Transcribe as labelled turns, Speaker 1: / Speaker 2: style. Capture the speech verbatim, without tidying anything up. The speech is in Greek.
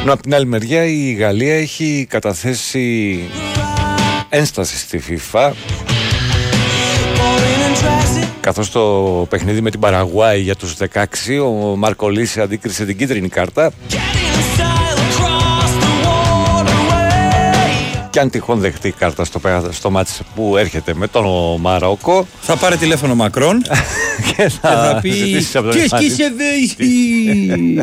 Speaker 1: Ενώ από την άλλη μεριά η Γαλλία έχει καταθέσει ένσταση στη FIFA, καθώς το παιχνίδι με την Παραγουάη για τους δεκαέξι ο Μάρκο Λίσε αντίκρισε την κίτρινη κάρτα. Και αν τυχόν δεχτεί κάρτα στο, στο μάτς που έρχεται με τον Μαρόκο,
Speaker 2: θα πάρει τηλέφωνο Μακρόν
Speaker 1: και θα,
Speaker 2: και θα πει
Speaker 1: ζητήσει από τον
Speaker 2: «Qu'est-ce qui se veut ici?»